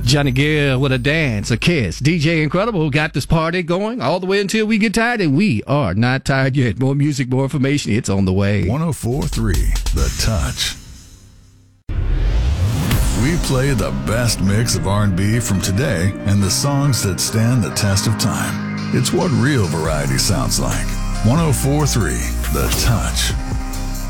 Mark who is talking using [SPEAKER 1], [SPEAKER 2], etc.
[SPEAKER 1] Johnny Gill with a dance, a kiss. DJ Incredible who got this party going all the way until we get tired, and we are not tired yet. More music, more information. It's on the way.
[SPEAKER 2] 104.3 The Touch. We play the best mix of R&B from today and the songs that stand the test of time. It's what real variety sounds like. 104.3 The Touch.